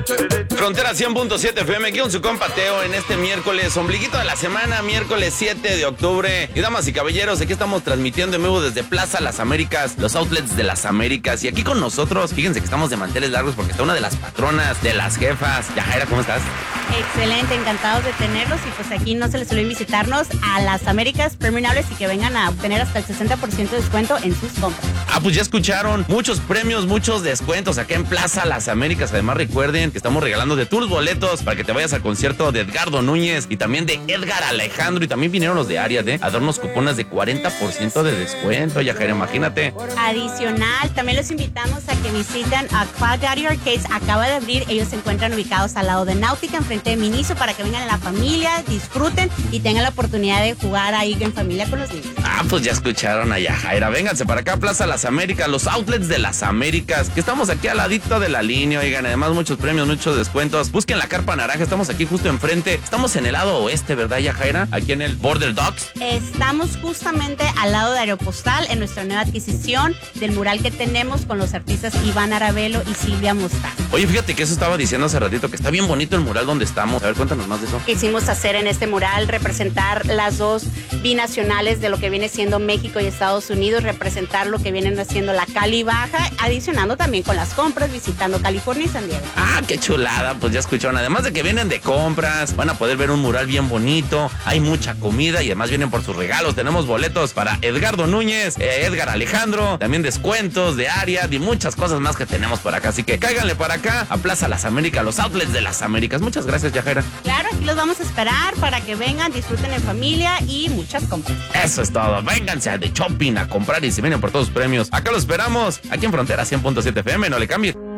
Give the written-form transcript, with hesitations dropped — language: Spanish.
Frontera 100.7 FM, aquí con su compa Teo en este miércoles, ombliguito de la semana, miércoles 7 de octubre. Y damas y caballeros, aquí estamos transmitiendo en vivo desde Plaza Las Américas, los outlets de Las Américas. Y aquí con nosotros, fíjense que estamos de manteles largos porque está una de las patronas, de las jefas. Yajaira, ¿cómo estás? Excelente, encantados de tenerlos y pues aquí no se les olvide visitarnos a Las Américas Permeables y que vengan a obtener hasta el 60% de descuento en sus compras. Pues ya escucharon, muchos premios, muchos descuentos acá en Plaza Las Américas. Además recuerden que estamos regalando de tus boletos para que te vayas al concierto de Edgardo Núñez y también de Edgar Alejandro, y también vinieron los de Arias, a darnos cupones de 40% de descuento, Yajaira, imagínate. Adicional, también los invitamos a que visiten a Quad Daddy Arcades, acaba de abrir, ellos se encuentran ubicados al lado de Náutica, enfrente de Miniso, para que vengan en la familia, disfruten y tengan la oportunidad de jugar ahí en familia con los niños. Pues ya escucharon a Yajaira, vénganse para acá, Plaza Las Américas, los outlets de Las Américas, que estamos aquí al ladito de la línea, oigan, además muchos premios, muchos descuentos. Busquen la carpa naranja, estamos aquí justo enfrente, estamos en el lado oeste, ¿verdad, Yajaira? Aquí en el Border Docks. Estamos justamente al lado de Aeropostal, en nuestra nueva adquisición del mural que tenemos con los artistas Iván Arabelo y Silvia Mostaza. Oye, fíjate que eso estaba diciendo hace ratito, que está bien bonito el mural donde estamos. A ver, cuéntanos más de eso. Quisimos hacer en este mural representar las dos binacionales de lo que viene siendo México y Estados Unidos, representar lo que vienen haciendo la Cali Baja, adicionando también con las compras, visitando California y San Diego. Qué chulada, pues ya escucharon. Además de que vienen de compras, van a poder ver un mural bien bonito, hay mucha comida y además vienen por sus regalos. Tenemos boletos para Edgardo Núñez, Edgar Alejandro, también descuentos de Ariad y muchas cosas más que tenemos por acá. Así que cáiganle para acá a Plaza Las Américas, los outlets de Las Américas. Muchas gracias, Yajaira. Claro, aquí los vamos a esperar para que vengan, disfruten en familia y muchas compras. Eso es todo. Vénganse de shopping a comprar y se vienen por todos los premios. Acá los esperamos, aquí en Frontera 100.7 FM. No le cambien.